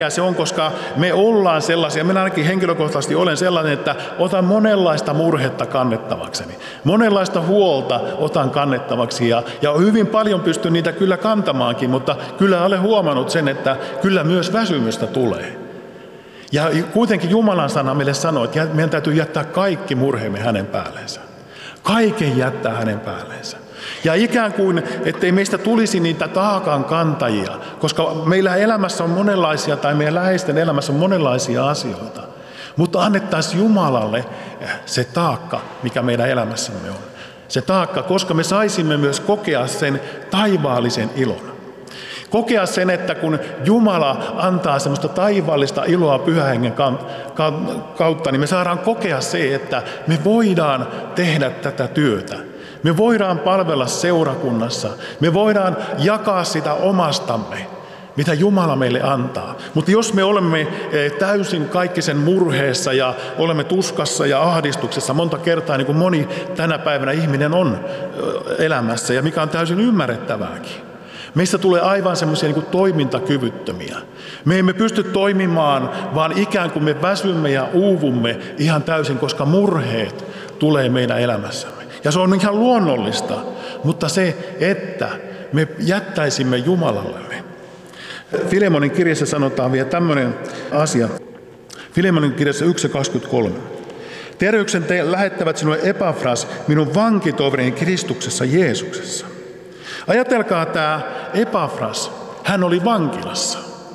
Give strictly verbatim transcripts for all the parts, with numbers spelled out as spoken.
Ja se on, koska me ollaan sellaisia, minä ainakin henkilökohtaisesti olen sellainen, että otan monenlaista murhetta kannettavakseni. Monenlaista huolta otan kannettavaksi ja, ja hyvin paljon pystyn niitä kyllä kantamaankin, mutta kyllä olen huomannut sen, että kyllä myös väsymystä tulee. Ja kuitenkin Jumalan sana meille sanoo, että meidän täytyy jättää kaikki murheemme hänen päälleensä. Kaiken jättää hänen päälleensä. Ja ikään kuin, ettei meistä tulisi niitä taakan kantajia, koska meillä elämässä on monenlaisia, tai meidän läheisten elämässä on monenlaisia asioita. Mutta annettaisiin Jumalalle se taakka, mikä meidän elämässämme on. Se taakka, koska me saisimme myös kokea sen taivaallisen ilon. Kokea sen, että kun Jumala antaa semmoista taivaallista iloa Pyhän Hengen kautta, niin me saadaan kokea se, että me voidaan tehdä tätä työtä. Me voidaan palvella seurakunnassa. Me voidaan jakaa sitä omastamme, mitä Jumala meille antaa. Mutta jos me olemme täysin kaikki sen murheessa ja olemme tuskassa ja ahdistuksessa monta kertaa, niin kuin moni tänä päivänä ihminen on elämässä, ja mikä on täysin ymmärrettävääkin. Meistä tulee aivan semmoisia niin kuin toimintakyvyttömiä. Me emme pysty toimimaan, vaan ikään kuin me väsymme ja uuvumme ihan täysin, koska murheet tulee meidän elämässämme. Ja se on ihan luonnollista, mutta se, että me jättäisimme Jumalallemme. Filemonin kirjassa sanotaan vielä tämmöinen asia. Filemonin kirjassa yksi kaksikymmentäkolme. Terveyksen te lähettävät sinulle Epafras, minun vankitoverini Kristuksessa Jeesuksessa. Ajatelkaa tämä Epafras, hän oli vankilassa.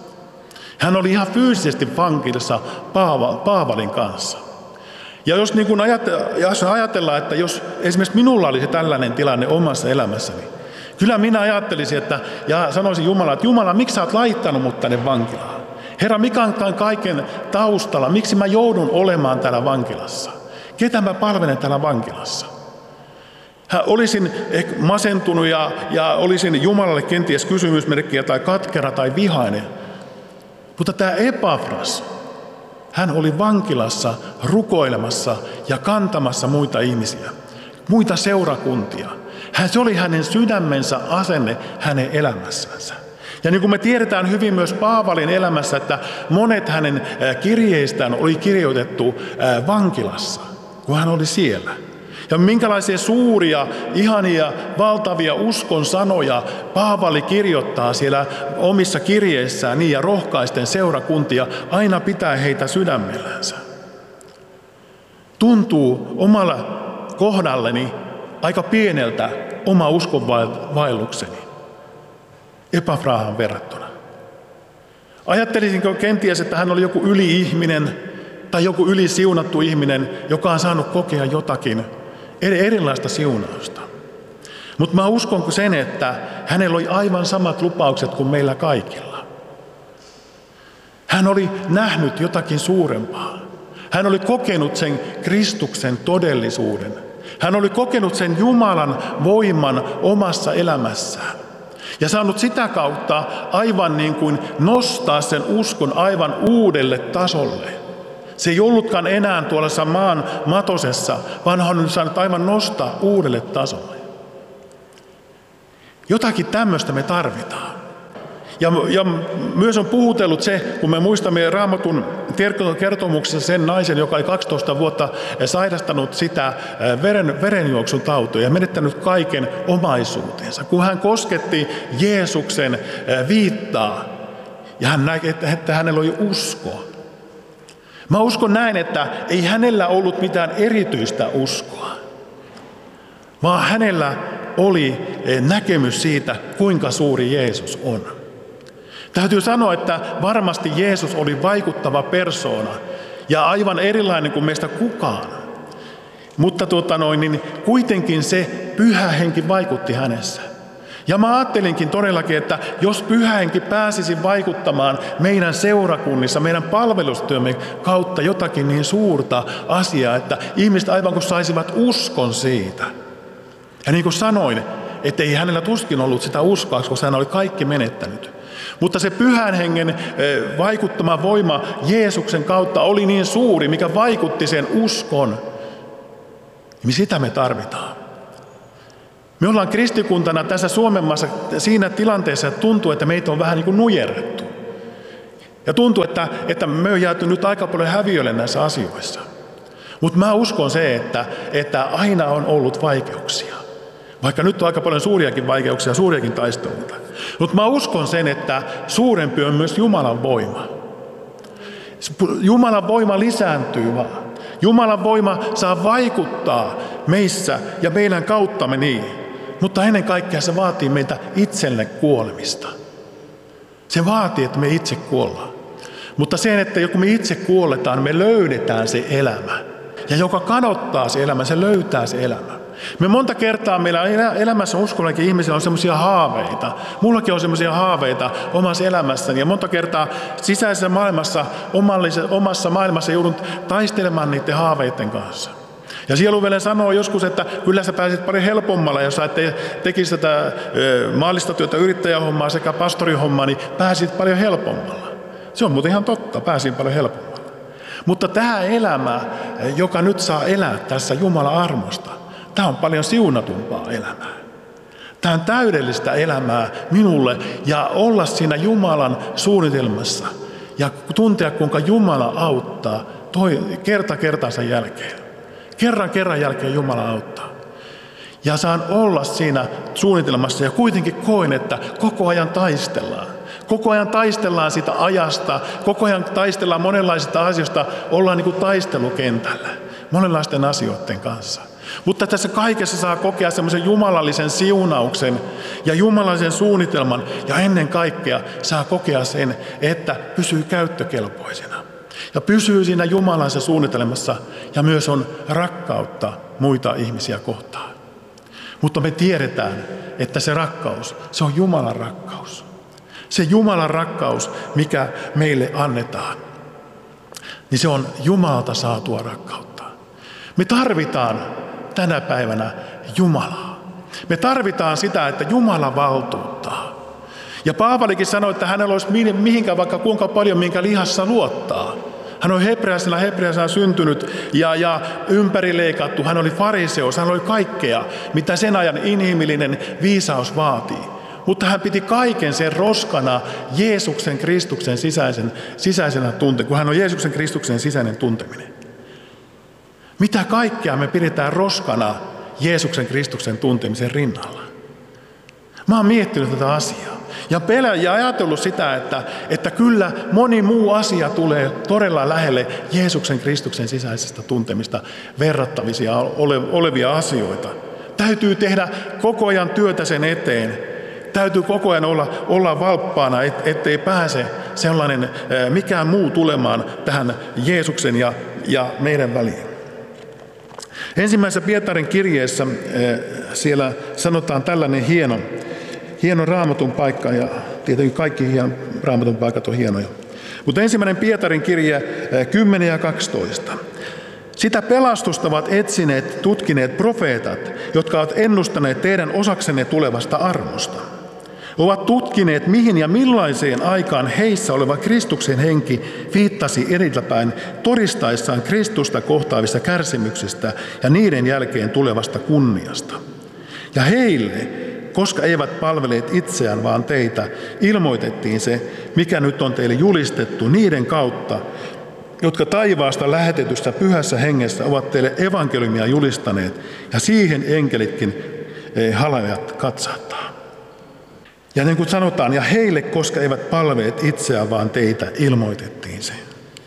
Hän oli ihan fyysisesti vankilassa Paavalin kanssa. Ja jos, niin kun ajatellaan, että jos esimerkiksi minulla olisi tällainen tilanne omassa elämässäni, kyllä minä ajattelisin, että, ja sanoisin Jumala, että Jumala, miksi sä oot laittanut mut tänne vankilaan? Herra, mikä on kaiken taustalla? Miksi mä joudun olemaan täällä vankilassa? Ketä mä palvelen täällä vankilassa? Olisin ehkä masentunut ja, ja olisin Jumalalle kenties kysymysmerkkiä tai katkera tai vihainen. Mutta tämä Epafras, hän oli vankilassa rukoilemassa ja kantamassa muita ihmisiä, muita seurakuntia. Hän, se oli hänen sydämensä asenne hänen elämässänsä. Ja niin kuin me tiedetään hyvin myös Paavalin elämässä, että monet hänen kirjeistään oli kirjoitettu vankilassa, kun hän oli siellä. Ja minkälaisia suuria, ihania, valtavia uskon sanoja Paavali kirjoittaa siellä omissa kirjeissään niin ja rohkaisten seurakuntia aina pitää heitä sydämellänsä. Tuntuu omalla kohdalleni aika pieneltä oma uskonvaellukseni Epafrahan verrattuna. Ajattelisinko kenties, että hän oli joku yli-ihminen tai joku yli-siunattu ihminen, joka on saanut kokea jotakin erilaista siunausta. Mutta mä uskon sen, että hänellä oli aivan samat lupaukset kuin meillä kaikilla. Hän oli nähnyt jotakin suurempaa. Hän oli kokenut sen Kristuksen todellisuuden. Hän oli kokenut sen Jumalan voiman omassa elämässään. Ja saanut sitä kautta aivan niin kuin nostaa sen uskon aivan uudelle tasolle. Se ei ollutkaan enää tuolla maan matosessa, vaan hän on saanut aivan nostaa uudelle tasolle. Jotakin tämmöistä me tarvitaan. Ja, ja myös on puhutellut se, kun me muistamme Raamatun kertomuksessa sen naisen, joka oli kaksitoista vuotta sairastanut sitä veren, verenjuoksun tautia ja menettänyt kaiken omaisuutensa. Kun hän kosketti Jeesuksen viittaa ja hän näki, että hänellä oli usko. Mä uskon näin, että ei hänellä ollut mitään erityistä uskoa, vaan hänellä oli näkemys siitä, kuinka suuri Jeesus on. Täytyy sanoa, että varmasti Jeesus oli vaikuttava persoona ja aivan erilainen kuin meistä kukaan. Mutta tuota noin, niin kuitenkin se Pyhä Henki vaikutti hänessä. Ja mä ajattelinkin todellakin, että jos Pyhä Henki pääsisi vaikuttamaan meidän seurakunnissa, meidän palvelustyömme kautta jotakin niin suurta asiaa, että ihmiset aivan kun saisivat uskon siitä. Ja niin kuin sanoin, että ei hänellä tuskin ollut sitä uskoa, koska hän oli kaikki menettänyt. Mutta se Pyhän Hengen vaikuttama voima Jeesuksen kautta oli niin suuri, mikä vaikutti sen uskon. Niin sitä me tarvitaan. Me ollaan kristikuntana tässä Suomen maassa siinä tilanteessa, että tuntuu, että meitä on vähän niin kuin nujerrettu. Ja tuntuu, että, että me on jääty nyt aika paljon häviölle näissä asioissa. Mutta mä uskon se, että, että aina on ollut vaikeuksia. Vaikka nyt on aika paljon suuriakin vaikeuksia, suuriakin taisteluita. Mutta mä uskon sen, että suurempi on myös Jumalan voima. Jumalan voima lisääntyy vaan. Jumalan voima saa vaikuttaa meissä ja meidän kauttamme niin. Mutta ennen kaikkea se vaatii meitä itselle kuolemista. Se vaatii, että me itse kuollaan. Mutta sen, että kun me itse kuoletaan, me löydetään se elämä. Ja joka kadottaa se elämä, se löytää se elämä. Me monta kertaa meillä elämässä uskollakin ihmisillä on semmoisia haaveita. Mullakin on semmoisia haaveita omassa elämässäni. Ja monta kertaa sisäisessä maailmassa, omassa maailmassa joudun taistelemaan niiden haaveiden kanssa. Ja sieluvelen sanoo joskus, että kyllä sä pääsit paljon helpommalla, jos sä te, tekisit tätä maallista työtä, yrittäjähommaa sekä pastorihommaa, niin pääsit paljon helpommalla. Se on muuten ihan totta, pääsin paljon helpommalla. Mutta tämä elämä, joka nyt saa elää tässä Jumalan armosta, tämä on paljon siunatumpaa elämää. Tämä on täydellistä elämää minulle ja olla siinä Jumalan suunnitelmassa ja tuntea, kuinka Jumala auttaa toi, kerta kertansa jälkeen. Kerran kerran jälkeen Jumala auttaa. Ja saan olla siinä suunnitelmassa ja kuitenkin koen, että koko ajan taistellaan. Koko ajan taistellaan sitä ajasta, koko ajan taistellaan monenlaisista asioista, ollaan niin kuin taistelukentällä monenlaisten asioiden kanssa. Mutta tässä kaikessa saa kokea semmoisen jumalallisen siunauksen ja jumalallisen suunnitelman ja ennen kaikkea saa kokea sen, että pysyy käyttökelpoisena. Ja pysyy siinä Jumalansa suunnitelmassa ja myös on rakkautta muita ihmisiä kohtaan. Mutta me tiedetään, että se rakkaus, se on Jumalan rakkaus. Se Jumalan rakkaus, mikä meille annetaan, niin se on Jumalalta saatua rakkautta. Me tarvitaan tänä päivänä Jumalaa. Me tarvitaan sitä, että Jumala valtuuttaa. Ja Paavalikin sanoi, että hänellä olisi mihinkään vaikka kuinka paljon, minkä lihassa luottaa. Hän on hebrealaisena, hebrealaisena syntynyt ja, ja ympärileikattu. Hän oli fariseus, hän oli kaikkea, mitä sen ajan inhimillinen viisaus vaatii. Mutta hän piti kaiken sen roskana Jeesuksen Kristuksen sisäisen, sisäisenä tunteminen, kun hän on Jeesuksen Kristuksen sisäinen tunteminen. Mitä kaikkea me pidetään roskana Jeesuksen Kristuksen tuntemisen rinnalla? Mä oon miettinyt tätä asiaa. Ja pelä ja ajatellut sitä, että, että kyllä moni muu asia tulee todella lähelle Jeesuksen Kristuksen sisäisestä tuntemista verrattavisia ole, olevia asioita. Täytyy tehdä koko ajan työtä sen eteen. Täytyy koko ajan olla, olla valppaana, et, ettei pääse sellainen mikään muu tulemaan tähän Jeesuksen ja, ja meidän väliin. Ensimmäisessä Pietarin kirjeessä siellä sanotaan tällainen hieno, hieno raamatun paikka, ja tietenkin kaikki raamatun paikat on hienoja. Mutta ensimmäinen Pietarin kirje kymmenen ja kaksitoista. Sitä pelastusta ovat etsineet, tutkineet profeetat, jotka ovat ennustaneet teidän osaksenne tulevasta armosta. Ovat tutkineet, mihin ja millaiseen aikaan heissä oleva Kristuksen henki viittasi edeltäpäin todistaessaan Kristusta kohtaavista kärsimyksistä ja niiden jälkeen tulevasta kunniasta. Ja heille, koska eivät palveleet itseään vaan teitä, ilmoitettiin se, mikä nyt on teille julistettu niiden kautta, jotka taivaasta lähetetyssä pyhässä hengessä ovat teille evankeliumia julistaneet, ja siihen enkelitkin halajat katsahtaa. Ja niin kuin sanotaan, ja heille, koska eivät palveleet itseään vaan teitä, ilmoitettiin se.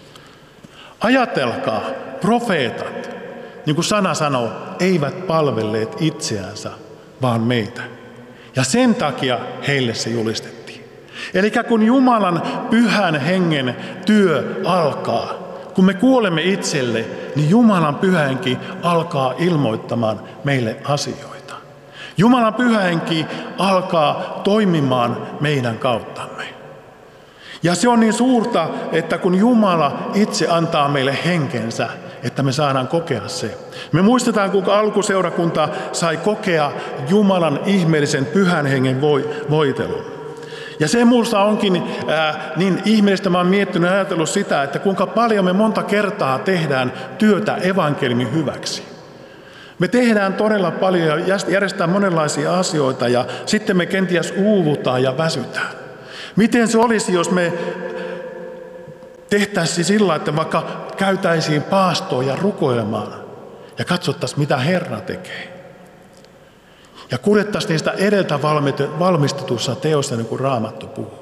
Ajatelkaa, profeetat, niin kuin sana sanoo, eivät palvelleet itseänsä, vaan meitä. Ja sen takia heille se julistettiin. Eli kun Jumalan pyhän hengen työ alkaa, kun me kuolemme itselle, niin Jumalan pyhä henki alkaa ilmoittamaan meille asioita. Jumalan pyhä henki alkaa toimimaan meidän kauttamme. Ja se on niin suurta, että kun Jumala itse antaa meille henkensä, että me saadaan kokea se. Me muistetaan, kuinka alkuseurakunta sai kokea Jumalan ihmeellisen pyhän hengen voitelun. Ja se minusta onkin ää, niin ihmeellistä, mä oon miettinyt ja ajatellut sitä, että kuinka paljon me monta kertaa tehdään työtä evankeliumin hyväksi. Me tehdään todella paljon ja järjestetään monenlaisia asioita ja sitten me kenties uuvutaan ja väsytään. Miten se olisi, jos me tehtäisiin sillä, että vaikka käytäisiin paastoon ja rukoilemaan ja katsottaisiin, mitä Herra tekee. Ja kuljettaisiin niistä edeltä valmistetussa teossa, niin kuin Raamattu puhuu.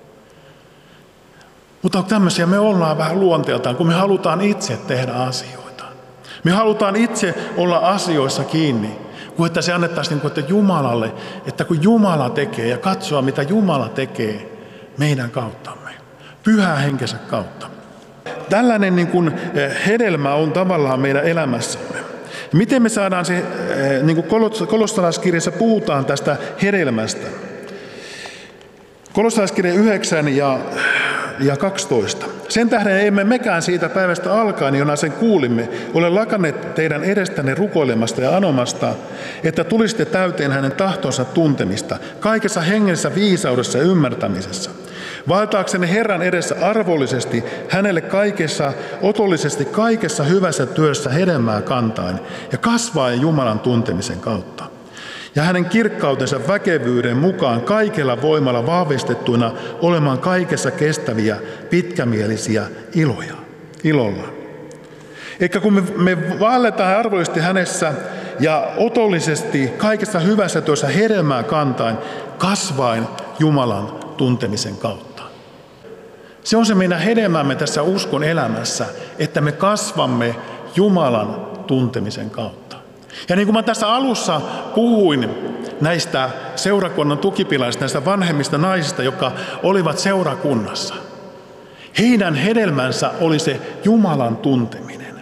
Mutta tämmöisiä me ollaan vähän luonteeltaan, kun me halutaan itse tehdä asioita. Me halutaan itse olla asioissa kiinni, kuin että se annettaisiin niin kuin, että Jumalalle, että kun Jumala tekee ja katsoa, mitä Jumala tekee meidän kauttamme, Pyhän Henkensä kautta. Tällainen niin kuin hedelmä on tavallaan meidän elämässämme. Miten me saadaan se, niin kuin kolossalaiskirjassa puhutaan tästä hedelmästä. Kolossalaiskirja yhdeksän ja, ja kaksitoista. Sen tähden emme mekään siitä päivästä alkaen, jona sen kuulimme, ole lakanneet teidän edestänne rukoilemasta ja anomasta, että tulisitte täyteen hänen tahtonsa tuntemista, kaikessa hengessä viisaudessa ja ymmärtämisessä. Vaeltaaksenne Herran edessä arvollisesti, hänelle kaikessa, otollisesti kaikessa hyvässä työssä hedelmää kantaen ja kasvaen Jumalan tuntemisen kautta. Ja hänen kirkkautensa väkevyyden mukaan kaikella voimalla vahvistettuina olemaan kaikessa kestäviä, pitkämielisiä iloja, ilolla. Eikä kun me, me vaelletaan arvollisesti hänessä ja otollisesti kaikessa hyvässä työssä hedelmää kantaen, kasvaen Jumalan tuntemisen kautta. Se on se meidän hedelmämme tässä uskon elämässä, että me kasvamme Jumalan tuntemisen kautta. Ja niin kuin mä tässä alussa puhuin näistä seurakunnan tukipilaista, näistä vanhemmista naisista, jotka olivat seurakunnassa. Heidän hedelmänsä oli se Jumalan tunteminen.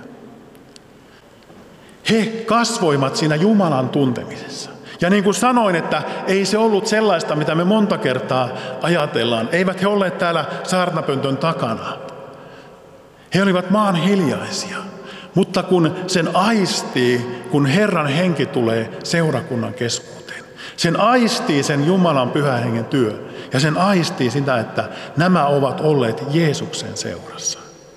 He kasvoivat siinä Jumalan tuntemisessa. Ja niin kuin sanoin, että ei se ollut sellaista, mitä me monta kertaa ajatellaan. Eivät he olleet täällä saarnapöntön takana. He olivat maan hiljaisia. Mutta kun sen aistii, kun Herran henki tulee seurakunnan keskuuteen. Sen aistii sen Jumalan Pyhän Hengen työ. Ja sen aistii sitä, että nämä ovat olleet Jeesuksen seurassa.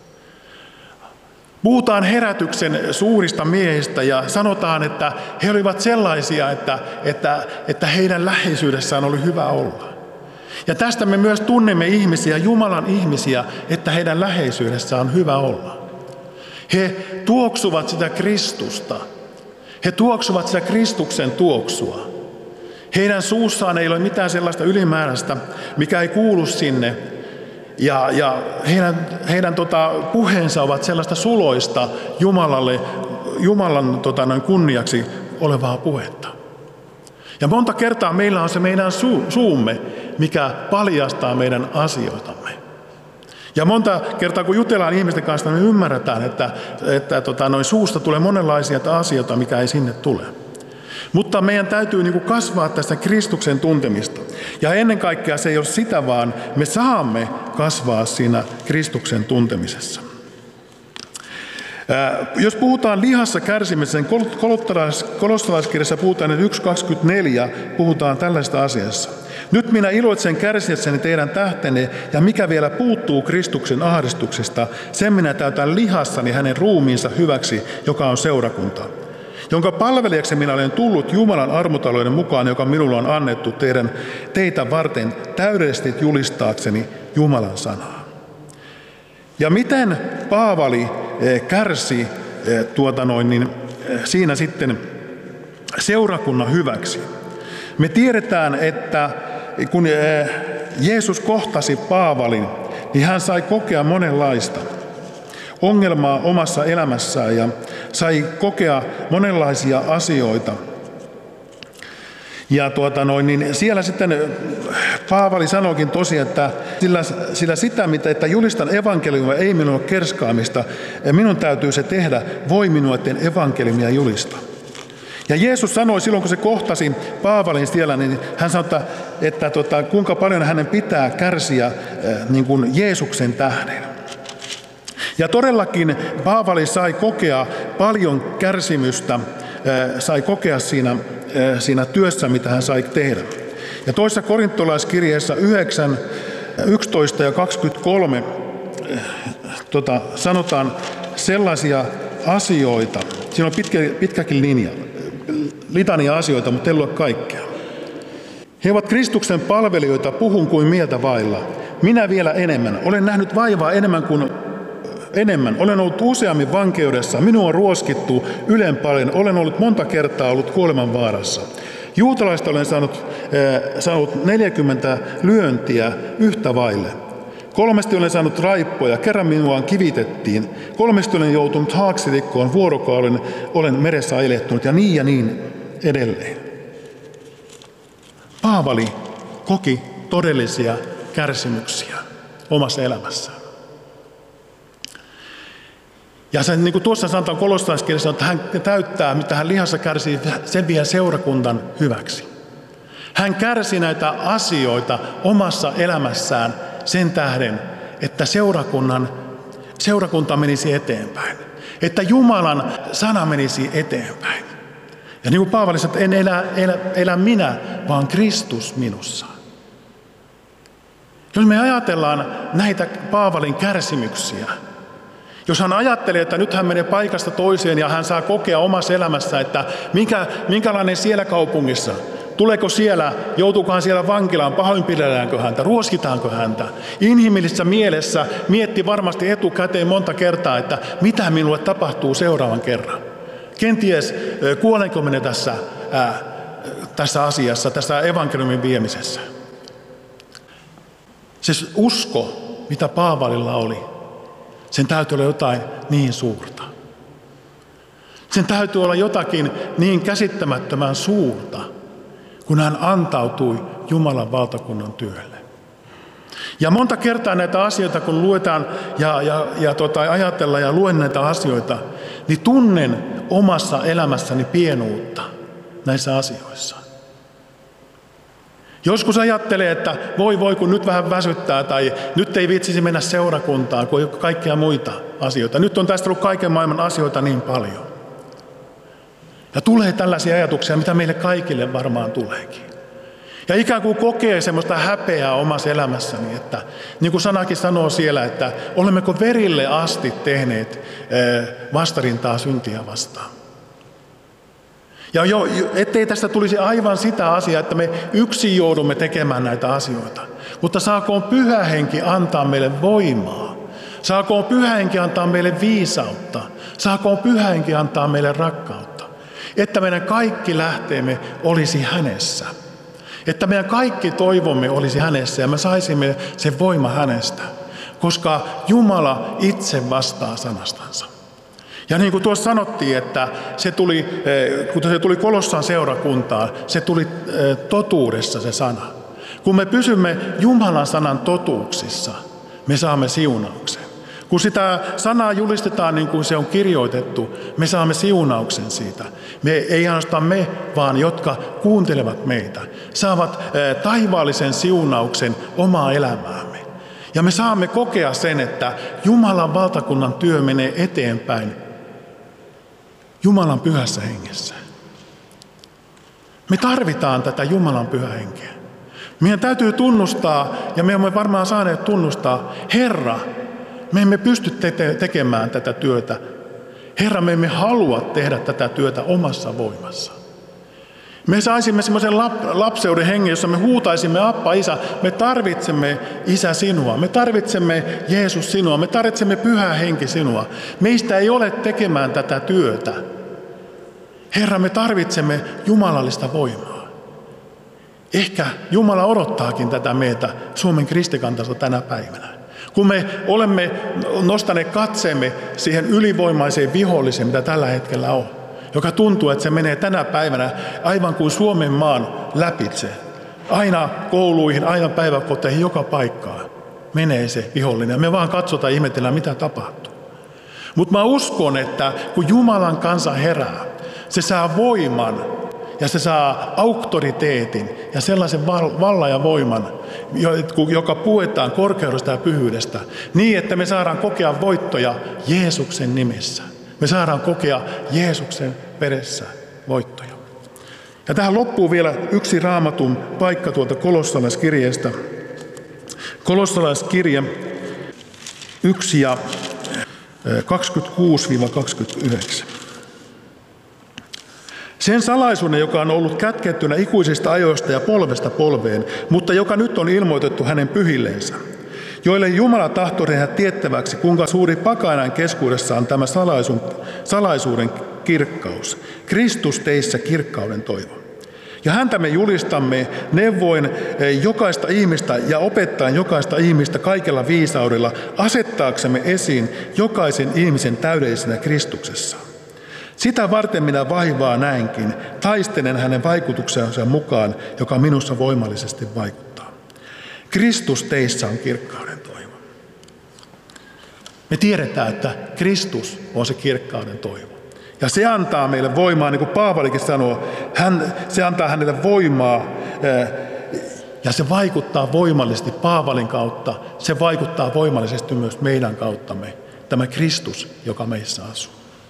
Puhutaan herätyksen suurista miehistä ja sanotaan, että he olivat sellaisia, että, että, että heidän läheisyydessään oli hyvä olla. Ja tästä me myös tunnemme ihmisiä, Jumalan ihmisiä, että heidän läheisyydessään on hyvä olla. He tuoksuvat sitä Kristusta. He tuoksuvat sitä Kristuksen tuoksua. Heidän suussaan ei ole mitään sellaista ylimääräistä, mikä ei kuulu sinne. Ja, ja heidän, heidän tota, puheensa ovat sellaista suloista Jumalalle, Jumalan tota, noin kunniaksi olevaa puhetta. Ja monta kertaa meillä on se meidän su, suumme, mikä paljastaa meidän asioitamme. Ja monta kertaa kun jutellaan ihmisten kanssa, me ymmärretään, että, että tota, noin suusta tulee monenlaisia asioita, mikä ei sinne tule. Mutta meidän täytyy niin kuin kasvaa tästä Kristuksen tuntemista. Ja ennen kaikkea se ei ole sitä, vaan me saamme kasvaa siinä Kristuksen tuntemisessa. Ää, jos puhutaan lihassa kärsimisen, kolossalaiskirjassa puhutaan, että yksi kaksikymmentäneljä puhutaan tällaista asiassa. Nyt minä iloitsen kärsiessäni teidän tähtenne, ja mikä vielä puuttuu Kristuksen ahdistuksesta, sen minä täytän lihassani hänen ruumiinsa hyväksi, joka on seurakunta. Jonka palvelijaksi minä olen tullut Jumalan armotalouden mukaan, joka minulla on annettu teidän, teitä varten täydellisesti julistaakseni Jumalan sanaa. Ja miten Paavali kärsi tuota noin, niin siinä sitten seurakunnan hyväksi? Me tiedetään, että kun Jeesus kohtasi Paavalin, niin hän sai kokea monenlaista ongelmaa omassa elämässään ja sai kokea monenlaisia asioita. Ja tuota noin, niin siellä sitten Paavali sanoikin tosiaan, että sillä, sillä sitä, mitä, että julistan evankeliumia, ei minulla ole kerskaamista, minun täytyy se tehdä, voi minua, etten evankeliumia julista. Ja Jeesus sanoi silloin, kun se kohtasi Paavalin siellä, niin hän sanoi, että, että tota, kuinka paljon hänen pitää kärsiä niin kuin Jeesuksen tähden. Ja todellakin Paavali sai kokea paljon kärsimystä, sai kokea siinä, siinä työssä, mitä hän sai tehdä. Ja toisessa korintolaiskirjeessä yhdeksän, yksitoista ja kaksikymmentäkolme tota, sanotaan sellaisia asioita, siinä on pitkä, pitkäkin linja, litania asioita, mutta ei lue kaikkea. He ovat Kristuksen palvelijoita, puhun kuin mieltä vailla. minä vielä enemmän. Olen nähnyt vaivaa enemmän kuin enemmän. Olen ollut useammin vankeudessa. Minua on ruoskittu ylen paljon. Olen ollut monta kertaa ollut kuoleman vaarassa. Juutalaista olen saanut, äh, saanut neljäkymmentä lyöntiä yhtä vaille. Kolmesti olen saanut raippoja, kerran minua kivitettiin. Kolmesti olen joutunut haaksirikkoon, vuorokauden olen meressä ajelehtunut ja niin ja niin edelleen. Paavali koki todellisia kärsimyksiä omassa elämässään. Ja sen, niin kuin tuossa sanotaan kolossalaiskirjassa, että hän täyttää, mitä hän lihassa kärsii, sen vie seurakunnan hyväksi. Hän kärsi näitä asioita omassa elämässään sen tähden, että seurakunnan, seurakunta menisi eteenpäin. Että Jumalan sana menisi eteenpäin. Ja niin kuin Paavali sanoi, että en elä, elä, elä minä, vaan Kristus minussa. Jos me ajatellaan näitä Paavalin kärsimyksiä, jos hän ajattelee, että nyt hän menee paikasta toiseen ja hän saa kokea omassa elämässä, että minkä, minkälainen siellä kaupungissa, tuleeko siellä, joutuukohan siellä vankilaan, pahoinpidelläänkö häntä, ruoskitaanko häntä. Inhimillisessä mielessä mietti varmasti etukäteen monta kertaa, että mitä minulle tapahtuu seuraavan kerran. Kenties kuolenko minä tässä, ää, tässä asiassa, tässä evankeliumin viemisessä. Se usko, mitä Paavalilla oli, sen täytyy olla jotain niin suurta. Sen täytyy olla jotakin niin käsittämättömän suurta, kun hän antautui Jumalan valtakunnan työlle. Ja monta kertaa näitä asioita, kun luetaan ja, ja, ja tota, ajatellaan ja luen näitä asioita, niin tunnen omassa elämässäni pienuutta näissä asioissa. Joskus ajattelee, että voi voi, kun nyt vähän väsyttää tai nyt ei viitsisi mennä seurakuntaan, kun ei ole kaikkia muita asioita. Nyt on tästä ollut kaiken maailman asioita niin paljon. Ja tulee tällaisia ajatuksia, mitä meille kaikille varmaan tuleekin. Ja ikään kuin kokee semmoista häpeää omassa elämässäni, että niin kuin sanakin sanoo siellä, että olemmeko verille asti tehneet vastarintaa syntiä vastaan. Ja jo, ettei tästä tulisi aivan sitä asiaa, että me yksin joudumme tekemään näitä asioita. Mutta saakoon Pyhä Henki antaa meille voimaa. Saakoon Pyhä Henki antaa meille viisautta. Saakoon Pyhä Henki antaa meille rakkautta. Että meidän kaikki lähteemme olisi hänessä. Että meidän kaikki toivomme olisi hänessä ja me saisimme sen voima hänestä. Koska Jumala itse vastaa sanastansa. Ja niin kuin tuossa sanottiin, että se tuli, kun se tuli Kolossan seurakuntaan, se tuli totuudessa se sana. Kun me pysymme Jumalan sanan totuuksissa, me saamme siunauksen. Kun sitä sanaa julistetaan niin kuin se on kirjoitettu, me saamme siunauksen siitä. Me, ei ainoastaan me, vaan jotka kuuntelevat meitä, saavat taivaallisen siunauksen omaa elämäämme. Ja me saamme kokea sen, että Jumalan valtakunnan työ menee eteenpäin Jumalan pyhässä hengessä. Me tarvitaan tätä Jumalan pyhää henkeä. Meidän täytyy tunnustaa, ja me olemme varmaan saaneet tunnustaa, Herra, me emme pysty te- tekemään tätä työtä. Herra, me emme halua tehdä tätä työtä omassa voimassa. Me saisimme semmoisen lap- lapseuden hengen, jossa me huutaisimme, Appa, Isä, me tarvitsemme Isä sinua, me tarvitsemme Jeesus sinua, me tarvitsemme Pyhä Henki sinua. Meistä ei ole tekemään tätä työtä. Herra, me tarvitsemme jumalallista voimaa. Ehkä Jumala odottaakin tätä meitä Suomen kristikantasta tänä päivänä. Kun me olemme nostaneet katseemme siihen ylivoimaiseen viholliseen, mitä tällä hetkellä on, joka tuntuu, että se menee tänä päivänä aivan kuin Suomen maan läpitse. Aina kouluihin, aina päiväkoteihin, joka paikkaan menee se vihollinen. Me vaan katsotaan ja ihmetellään, mitä tapahtuu. Mutta mä uskon, että kun Jumalan kansa herää, se saa voiman ja se saa auktoriteetin ja sellaisen vallan ja voiman, joka puetaan korkeudesta ja pyhyydestä, niin että me saadaan kokea voittoja Jeesuksen nimessä. Me saadaan kokea Jeesuksen veressä voittoja. Ja tähän loppuu vielä yksi Raamatun paikka tuolta kolossalaiskirjeestä. Kolossalaiskirja yksi ja kaksikymmentäkuusi kaksikymmentäyhdeksän. Sen salaisuuden, joka on ollut kätkettynä ikuisista ajoista ja polvesta polveen, mutta joka nyt on ilmoitettu hänen pyhilleensä. joille Jumala tahtoi tehdä tiettäväksi, kuinka suuri pakainan keskuudessa on tämä salaisuuden kirkkaus. Kristus teissä kirkkauden toivo. Ja häntä me julistamme neuvoin jokaista ihmistä ja opettaen jokaista ihmistä kaikella viisaudella, asettaaksemme esiin jokaisen ihmisen täydellisenä Kristuksessa. Sitä varten minä vaivaa näinkin, taistelen hänen vaikutuksensa mukaan, joka minussa voimallisesti vaikuttaa. Kristus teissä on kirkkauden toivo. Me tiedetään, että Kristus on se kirkkauden toivo. Ja se antaa meille voimaa, niin kuin Paavalikin sanoo, hän, se antaa hänelle voimaa ja se vaikuttaa voimallisesti Paavalin kautta. Se vaikuttaa voimallisesti myös meidän kauttamme, tämä Kristus, joka meissä asuu.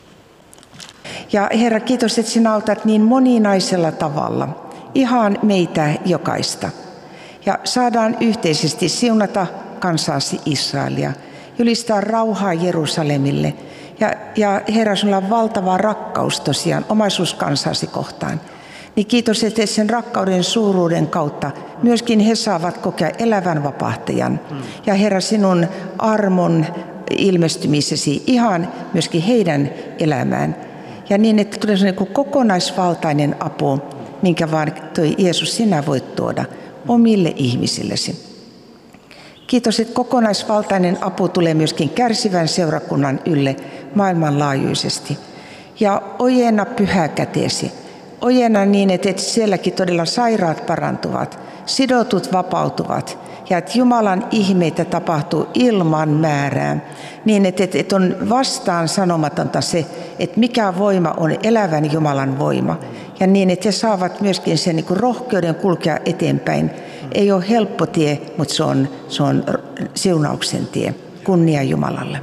Ja Herra, kiitos, että sinä autat niin moninaisella tavalla, ihan meitä jokaista. Ja saadaan yhteisesti siunata kansaasi Israelia, julistaa rauhaa Jerusalemille. Ja, ja Herra, sinulla on valtava rakkaus tosiaan omaisuus kansaasi kohtaan. Niin kiitos, että sen rakkauden suuruuden kautta myöskin he saavat kokea elävän vapahtajan. Ja Herra, sinun armon ilmestymisesi ihan myöskin heidän elämään. Ja niin, että tulee sellainen kokonaisvaltainen apu, minkä vaan toi Jeesus sinä voit tuoda omille ihmisillesi. Kiitos, että kokonaisvaltainen apu tulee myöskin kärsivän seurakunnan ylle maailmanlaajuisesti. Ja ojenna pyhä käteesi. Ojenna niin, että sielläkin todella sairaat parantuvat, sidotut vapautuvat ja että Jumalan ihmeitä tapahtuu ilman määrää. Niin, että, että on vastaan sanomatonta se, että mikä voima on elävän Jumalan voima. Ja niin, että he saavat myöskin sen niin kuin rohkeuden kulkea eteenpäin. Ei ole helppo tie, mutta se on, se on siunauksen tie. Kunnia Jumalalle.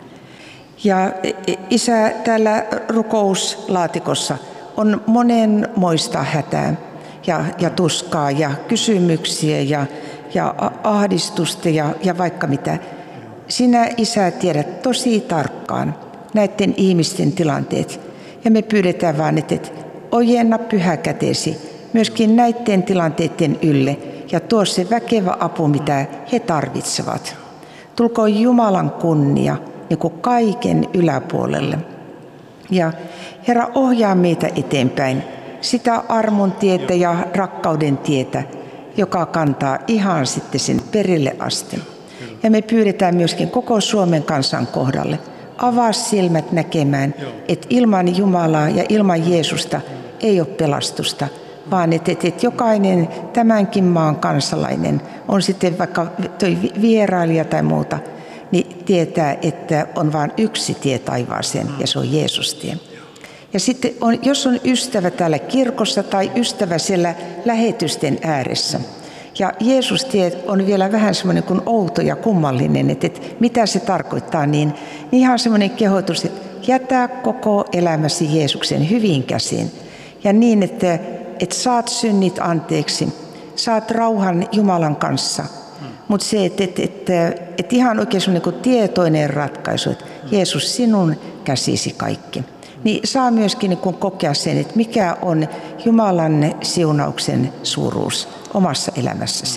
Ja Isä, täällä rukouslaatikossa on monenmoista hätää ja, ja tuskaa ja kysymyksiä ja, ja ahdistusta ja, ja vaikka mitä. Sinä, Isä, tiedät tosi tarkkaan näiden ihmisten tilanteet. Ja me pyydetään vaan, että ojenna pyhä käteesi myöskin näiden tilanteiden ylle ja tuo se väkevä apu, mitä he tarvitsevat. Tulkoon Jumalan kunnia niin kuin kaiken yläpuolelle. Ja Herra, ohjaa meitä eteenpäin sitä armon tietä ja rakkauden tietä, joka kantaa ihan sitten sen perille asti. Ja me pyydetään myöskin koko Suomen kansan kohdalle. Avaa silmät näkemään, että ilman Jumalaa ja ilman Jeesusta ei ole pelastusta, vaan että, että, että jokainen tämänkin maan kansalainen, on sitten vaikka toi vierailija tai muuta, niin tietää, että on vain yksi tie taivaaseen ja se on Jeesus-tie. Ja sitten on, jos on ystävä täällä kirkossa tai ystävä siellä lähetysten ääressä, ja Jeesus-tie on vielä vähän semmoinen kuin outo ja kummallinen, että, että mitä se tarkoittaa, niin, niin ihan semmoinen kehotus, että jätä koko elämäsi Jeesuksen hyviin käsiin. Ja niin, että, että saat synnit anteeksi, saat rauhan Jumalan kanssa. Mutta se, että, että, että, että ihan oikein semmoinen kuin tietoinen ratkaisu, että Jeesus, sinun käsisi kaikki. Niin saa myöskin niin kuin kokea sen, että mikä on Jumalan siunauksen suuruus omassa elämässäsi.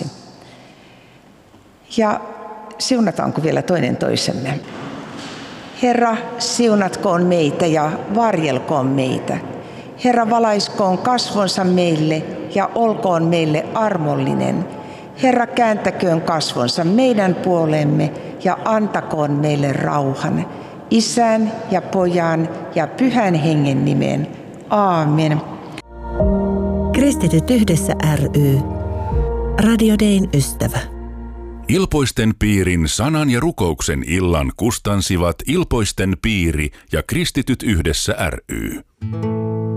Ja siunataanko vielä toinen toisemme? Herra, siunatkoon meitä ja varjelkoon meitä. Herra, valaiskoon kasvonsa meille ja olkoon meille armollinen. Herra, kääntäköön kasvonsa meidän puolemme ja antakoon meille rauhan. Isän ja Pojan ja Pyhän Hengen nimeen. Aamen. Kristityt yhdessä ry. Radio Dayn ystävä. Ilpoisten piirin sanan ja rukouksen illan kustansivat Ilpoisten piiri ja Kristityt yhdessä ry.